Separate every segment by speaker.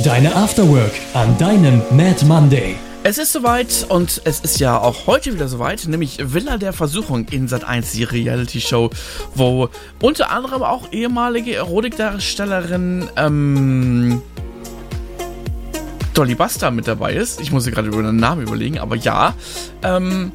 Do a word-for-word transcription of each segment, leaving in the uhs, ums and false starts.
Speaker 1: Deine Afterwork an deinem Mad Monday.
Speaker 2: Es ist soweit und es ist ja auch heute wieder soweit, nämlich Villa der Versuchung in Sat eins, die Reality-Show, wo unter anderem auch ehemalige Erotikdarstellerin ähm, Dolly Buster mit dabei ist. Ich muss mir gerade über den Namen überlegen, aber ja. Ähm,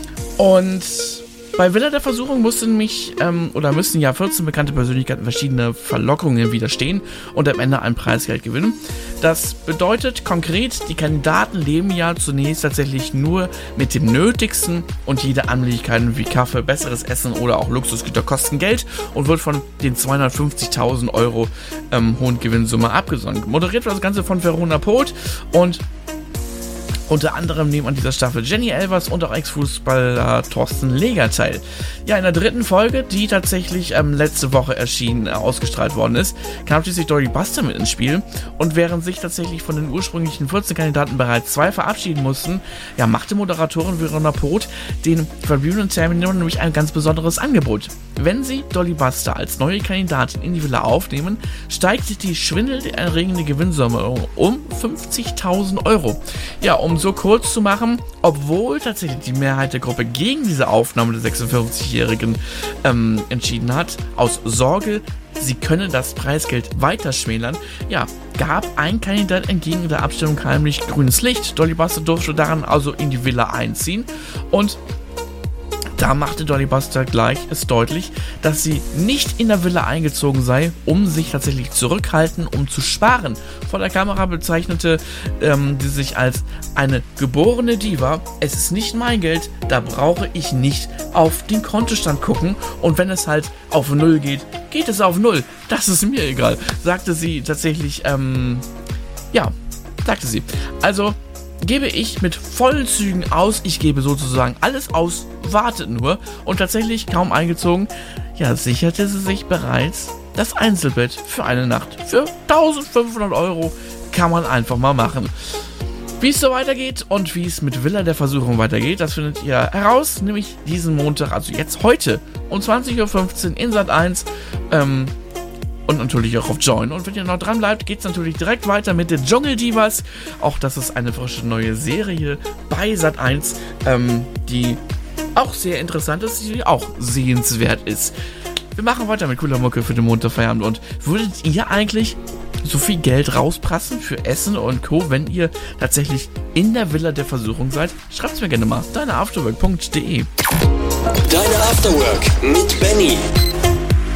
Speaker 2: und bei Villa der Versuchung mussten mich, ähm, oder müssen ja vierzehn bekannte Persönlichkeiten verschiedene Verlockungen widerstehen und am Ende ein Preisgeld gewinnen. Das bedeutet konkret, die Kandidaten leben ja zunächst tatsächlich nur mit dem Nötigsten und jede Annehmlichkeiten wie Kaffee, besseres Essen oder auch Luxusgüter kosten Geld und wird von den zweihundertfünfzigtausend Euro ähm, hohen Gewinnsumme abgesandt. Moderiert wird das Ganze von Verona Poth und unter anderem nehmen an dieser Staffel Jenny Elvers und auch Ex-Fußballer Thorsten Leger teil. Ja, in der dritten Folge, die tatsächlich ähm, letzte Woche erschienen, äh, ausgestrahlt worden ist, kam schließlich Dolly Buster mit ins Spiel. Und während sich tatsächlich von den ursprünglichen vierzehn Kandidaten bereits zwei verabschieden mussten, ja, machte Moderatorin Verona Poth den verbliebenen Teilnehmern nämlich ein ganz besonderes Angebot. Wenn sie Dolly Buster als neue Kandidatin in die Villa aufnehmen, steigt die schwindelerregende Gewinnsumme um fünfzigtausend Euro. Ja, um so kurz zu machen, obwohl tatsächlich die Mehrheit der Gruppe gegen diese Aufnahme der sechsundfünfzigjährigen ähm, entschieden hat, aus Sorge, sie könne das Preisgeld weiter schmälern, ja, gab ein Kandidat entgegen der Abstimmung heimlich grünes Licht. Dolly Buster durfte daran also in die Villa einziehen und da machte Dolly Buster gleich es deutlich, dass sie nicht in der Villa eingezogen sei, um sich tatsächlich zurückhalten, um zu sparen. Vor der Kamera bezeichnete ähm, sie sich als eine geborene Diva. Es ist nicht mein Geld, da brauche ich nicht auf den Kontostand gucken. Und wenn es halt auf Null geht, geht es auf Null. Das ist mir egal, sagte sie tatsächlich, ähm, ja, sagte sie. Also gebe ich mit vollen Zügen aus, ich gebe sozusagen alles aus, wartet nur und tatsächlich kaum eingezogen, ja, sicherte sie sich bereits das Einzelbett für eine Nacht. Für eintausendfünfhundert Euro kann man einfach mal machen. Wie es so weitergeht und wie es mit Villa der Versuchung weitergeht, das findet ihr heraus, nämlich diesen Montag, also jetzt heute um zwanzig Uhr fünfzehn in Sat eins, ähm, und natürlich auch auf Join. Und wenn ihr noch dran bleibt, geht es natürlich direkt weiter mit den Dschungel Divas. Auch das ist eine frische neue Serie bei Sat eins, ähm, die auch sehr interessant ist, die auch sehenswert ist. Wir machen weiter mit cooler Mucke für den Montagfeierabend. Und würdet ihr eigentlich so viel Geld rausprassen für Essen und Co., wenn ihr tatsächlich in der Villa der Versuchung seid? Schreibt's mir gerne mal. deine afterwork punkt de
Speaker 3: Deine Afterwork mit Benny.